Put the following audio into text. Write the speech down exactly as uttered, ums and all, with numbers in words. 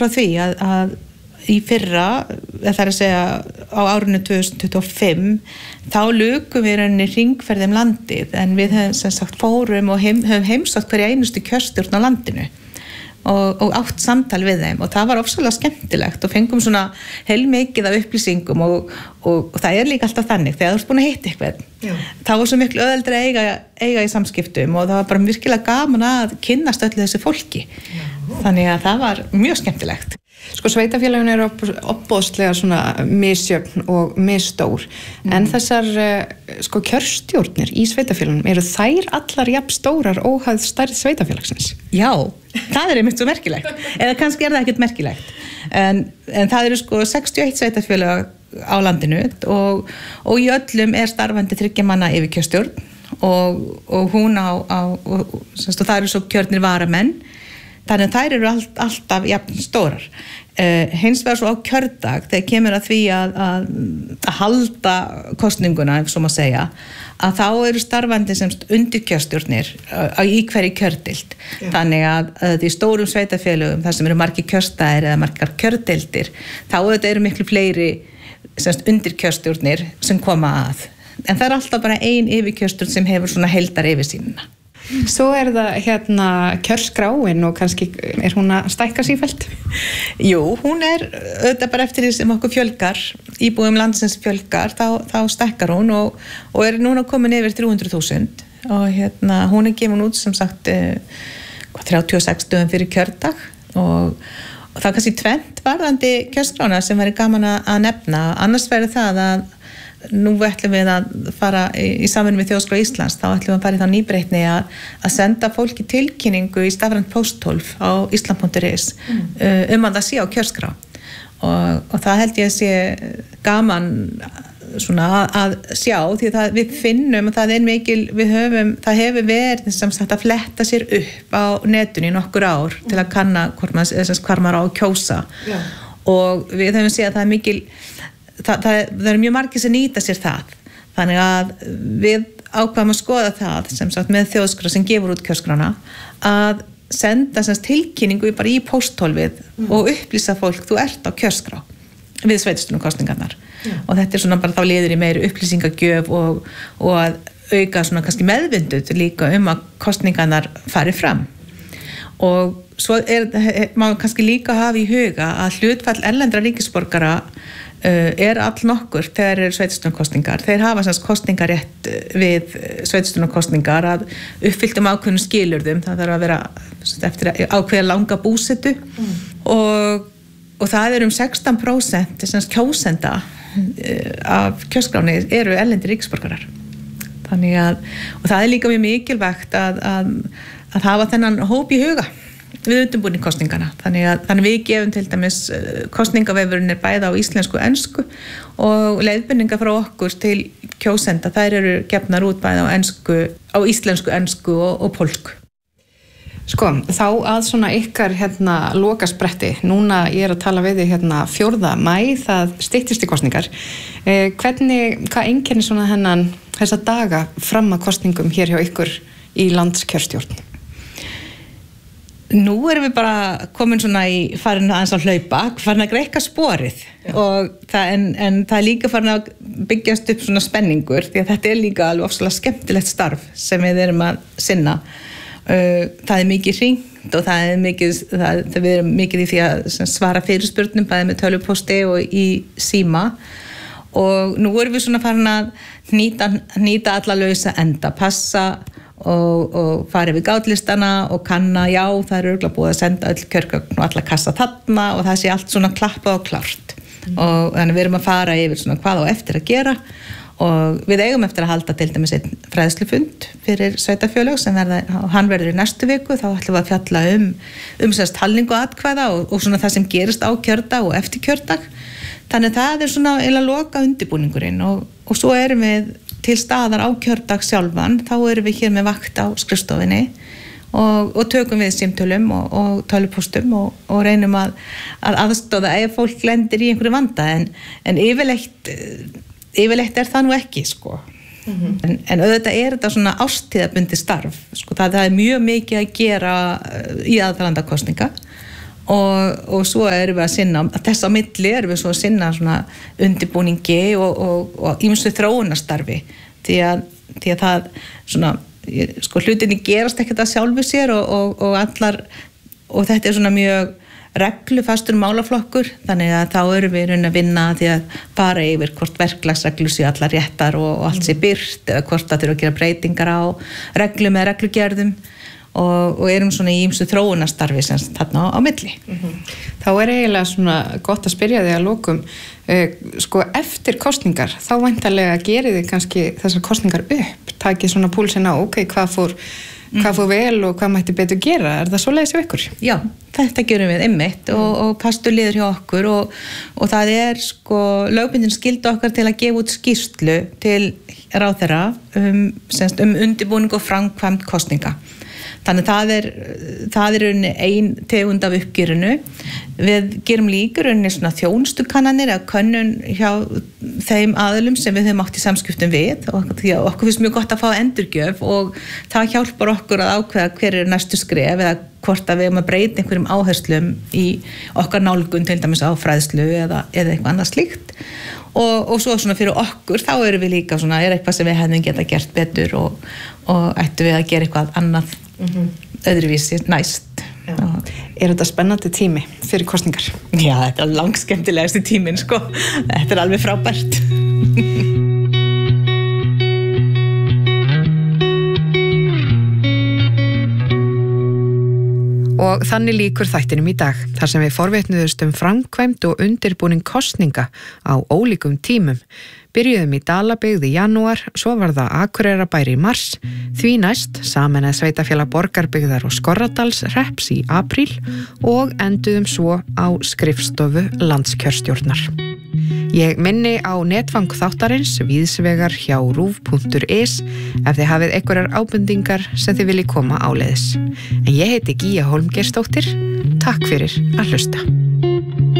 frá því að, að í fyrra, það er að segja á árinu tvö þúsund tuttugu og fimm, þá lukum við rauninni hringferð um landið, en við höfum sem sagt fórum og heim, höfum heimsótt hverja einustu kjörstjórn á landinu og, og átt samtal við þeim, og það var ofsalega skemmtilegt og fengum svona heilmikið af upplýsingum og, og, og það er líka alltaf þannig, þegar þú ert búin að hitta eitthvað, Já. þá var svo miklu öðeldri að eiga, eiga í samskiptum og það var bara virkilega gaman að kynnast öllu þessu fólki. Já. Þannig að það var mjög skemmtilegt. Sko sveitafélagin eru opboðslega svona misjöfn og misstór, mm. en þessar sko kjörstjórnir í sveitafélagunum, eru þær allar jafn stórar óháð stærð sveitafélagsins? Já, það er einmitt svo merkilegt, eða kannski er það ekkert merkilegt, en, en það eru sko sextíu og eitt sveitafélag á landinu og, og í öllum er starfandi þriggja manna yfirkjörstjórn og, og hún á, á og, og það eru svo kjörnir varamenn. Þannig að þær eru all, alltaf jafn stórar. Uh, hins vegar svo á kjördag, þegar kemur að því að, að, að halda kosninguna, ef svo má segja, að þá eru starfandi sem undir kjörstjórnir uh, í hverju kjördild. Yeah. Þannig að uh, því stórum sveitafélögum, þar sem eru margir kjörstaðir eða margar kjördildir, þá eru miklu fleiri semst, undir kjörstjórnir sem koma að. En það er alltaf bara ein yfirkjörstjórn sem hefur svona heildar yfirsýnina. Svo er það hérna kjörskráin og kannski er hún að stækka sífellt? Jú, hún er auðvitað bara eftir því sem okkur fjölgar, íbúum landsins fjölgar, þá, þá stækkar hún og, og er núna komin yfir þrjú hundruð þúsund og hérna hún er gefin út sem sagt þrjátíu og sex dögum fyrir kjördag og, og það er kannski tvennt varðandi kjörskrána sem væri gaman að nefna, annars verður það að nú ætlum við að fara í, í samvinnu við Þjóðskrá Íslands, þá ætlum við að fara í þá nýbreytni að, að senda fólki tilkynningu í stafrænt pósthólf á island punktur is mm. um að það sé á kjörskrá og, og það held ég að sé gaman svona að, að sjá því það, við finnum að það er mikil, við höfum, það hefur verið sem sagt að fletta sér upp á netinu í nokkur ár mm. til að kanna hvort maður, hvar maður á að kjósa yeah. og við höfum séð að það er mikil Það, það, það er mjög margir sem nýta sér það þannig að við ákvæmum að skoða það sem sagt með Þjóðskrá sem gefur út kjörskrána að senda sem sagt, tilkynningu bara í pósthólfið mm. og upplýsa fólk þú ert á kjörskrá við sveitarstjórnarkosningarnar mm. og þetta er svona bara þá liður í meiri upplýsingagjöf og, og að auka svona kannski meðvindut líka um að kosningarnar fari fram og svo er, má kannski líka hafa í huga að hlutfall erlendra ríkisborgara Uh, er all nokkur þegar eru sveitarstjórnarkosningar. Þeir hafa sem kosningarétt við sveitarstjórnarkosningar að uppfylltum ákveðnum skilyrðum. Það þarf að vera eftir ákveða langa búsetu mm. og, og það er um sextán prósent kjósenda uh, af kjörskráni eru erlendir ríkisborgarar. Þannig að, og það er líka mjög mikilvægt að, að, að hafa þennan hóp í huga við undirbúning kosningana. Þannig að þannig við gefum til dæmis kosningavefurinn er bæði á íslensku og ensku og leiðbeiningar frá okkur til kjósenda, þær eru gefnar út bæði á ensku, á íslensku, ensku og, og pólsku. Sko, þá að svona ykkar hérna lokaspretti, núna ég er að tala við þig hérna fjórða maí, það styttist í kosningar. Eh, hvernig, hvað einkennir svona hennan þessa daga fram að kosningum hér hjá ykkur í landskjörstjórn? Nú erum við bara komin svona í farin aðeins að hlaupa, farin að greikka sporið og það, en, en það er líka farin að byggjast upp svona spenningur því að þetta er líka alveg ofsalega skemmtilegt starf sem við erum að sinna. Það er mikið hringt og það er mikið, það, það við erum mikið í því að svara fyrirspurnum bæði með tölvupósti og í síma og nú erum við svona farin að nýta, nýta alla lausa enda, passa og, og fara yfir gátlistana og kanna, já, það er örugglega búið að senda öll kjörgögn og alla kassa þarna og það sé allt svona klappað og klárt mm. og þannig við erum að fara yfir svona hvað á eftir að gera og við eigum eftir að halda til dæmis einn fræðslufund fyrir sveitarfélög sem verða, hann verður í næstu viku, þá ætlum við að fjalla um um sérst talningu atkvæða og, og svona það sem gerist á kjördag og eftir kjördag þannig það er svona eiginlega loka undirbúningurinn og, og svo erum við til staðar á kjördag sjálfan, þá erum við hér með vakt á skrifstofinni og, og tökum við símtölum og, og tölupóstum og, og reynum að, að aðstóða ef fólk lendir í einhverju vanda en, en yfirleitt, yfirleitt er það nú ekki sko. Mm-hmm. en, en auðvitað er þetta svona árstíðabundi starf sko. það, það er mjög mikið að gera í aðdraganda kosninga og, og svo erum við að sinna þess á milli erum við svo að sinna svona undirbúningi og ýmsu þróunarstarfi því að, því að það svona, sko hlutinni gerast ekkert að sjálfu sér og, og, og allar og þetta er svona mjög reglufastur málaflokkur, þannig að þá erum við raun að vinna því að fara yfir hvort verklagsreglur séu allar réttar og, og allt sé birt eða hvort það þurfa að gera breytingar á reglum eða reglugerðum og, og erum svona í ýmsu þróunarstarfi sem þarna á, á milli. Mm-hmm. Þá er eiginlega svona gott að spyrja þig að lokum, uh, sko eftir kosningar, þá væntanlega gerið þið kannski þessar kosningar upp, takið svona púlsinn á, ok, hvað fór hvað fór vel og hvað mætti betur gera, er það svoleiðis hjá ykkur? Já, þetta gerum við einmitt mm. og, og pastur liður hjá okkur og, og það er sko lögbundin skylda okkar til að gefa út skýrslu til ráðherra um, semst, um undirbúning og framkvæmd kosninga. Þannig það er, það er ein tegund af uppgjörinu. Við gerum líka svona þjónustukannanir eða könnun hjá þeim aðilum sem við höfum átt í samskiptum við og því að okkur finnst mjög gott að fá endurgjöf og það hjálpar okkur að ákveða hver er næstu skref eða hvort að við höfum að breyta einhverjum áherslum í okkar nálgun til dæmis á fræðslu eða, eða eitthvað annað slíkt. Og, og svo svona fyrir okkur þá erum við líka svona, er eitthvað sem við hefðum geta gert betur og, og ættum við að gera eitthvað annað mm-hmm. öðruvísi næst. Já. Er þetta spennandi tími fyrir kosningar? Já, þetta er langskemmtilegasti tíminn sko, þetta er alveg frábært. Og þannig lýkur þættinum í dag, þar sem við forvitnuðust um framkvæmd og undirbúning kosninga á ólíkum tímum. Byrjuðum í Dalabyggð í janúar, svo var það Akureyrarbær í mars, því næst sameinað sveitafélag Borgarbyggðar og Skorradals hreps í apríl og enduðum svo á skrifstofu landskjörstjórnar. Ég minni á netfang þáttarins víðsvegar hjá rúv punktur is ef þið hafið einhverjar ábendingar sem þið viljið koma áleiðis. En ég heiti Gíja Hólmgeirsdóttir. Takk fyrir að hlusta.